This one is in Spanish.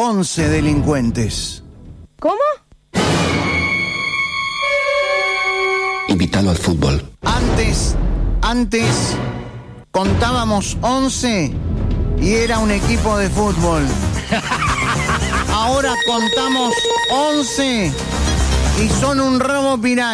11 delincuentes. ¿Cómo? Invítalo al fútbol. Antes contábamos 11 y era un equipo de fútbol. Ahora contamos 11 y son un ramo pirata.